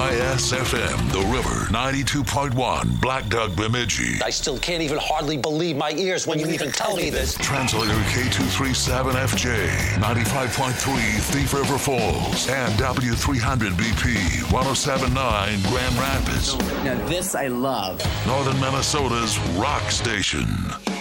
KYSFM, The River, 92.1, Black Duck, Bemidji. I still can't even hardly believe my ears when you even tell me this. Translator K237FJ, 95.3, Thief River Falls, and W300BP, 107.9, Grand Rapids. Now this I love. Northern Minnesota's rock station.